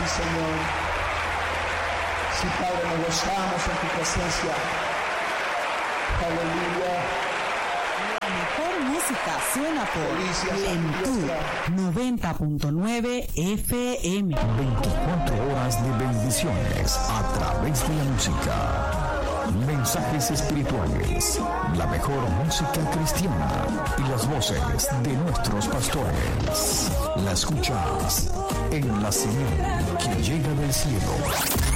Sí, Señor. Sí, Padre, nos gozamos en tu presencia. Aleluya. La mejor música suena por Plenitud 90.9 FM. 24 horas de bendiciones a través de la música. Mensajes espirituales, la mejor música cristiana y las voces de nuestros pastores. La escuchas en la señal que llega del cielo.